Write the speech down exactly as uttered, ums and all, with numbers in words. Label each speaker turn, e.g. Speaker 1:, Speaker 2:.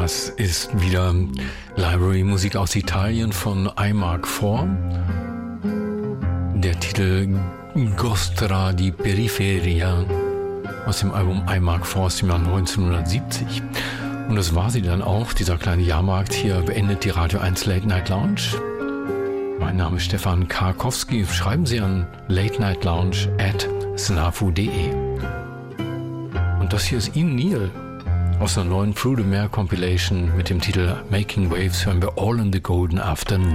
Speaker 1: Das ist wieder Library-Musik aus Italien von I Mark four. Der Titel Gostra di Periferia aus dem Album I Mark four aus dem Jahr neunzehnhundertsiebzig. Und das war sie dann auch, dieser kleine Jahrmarkt hier beendet die Radio eins Late Night Lounge. Mein Name ist Stefan Karkowski. Schreiben Sie an late night lounge at snafu punkt de. Und das hier ist Ian Neal aus der neuen Through the Mare Compilation mit dem Titel Making Waves, hören wir All in the Golden Afternoon.